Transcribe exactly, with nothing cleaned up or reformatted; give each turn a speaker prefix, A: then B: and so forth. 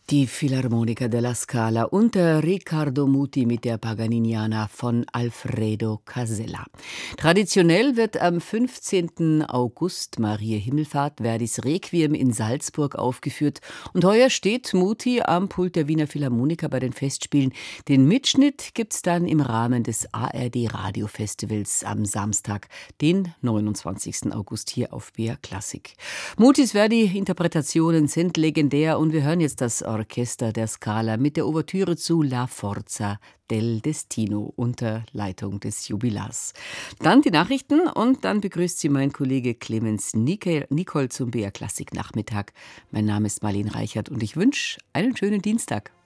A: Die Philharmoniker della Scala unter Riccardo Muti mit der Paganiniana von Alfredo Casella. Traditionell wird am fünfzehnten August, Mariä Himmelfahrt, Verdis Requiem in Salzburg aufgeführt. Und heuer steht Muti am Pult der Wiener Philharmoniker bei den Festspielen. Den Mitschnitt gibt's dann im Rahmen des A R D-Radiofestivals am Samstag, den neunundzwanzigsten August hier auf B R Klassik. Mutis Verdi-Interpretationen sind legendär und wir hören jetzt das Orchester der Scala mit der Ouvertüre zu La Forza del Destino unter Leitung des Jubilars. Dann die Nachrichten und dann begrüßt Sie mein Kollege Clemens Nicol zum B R Klassik Nachmittag. Mein Name ist Marlene Reichert und ich wünsche einen schönen Dienstag.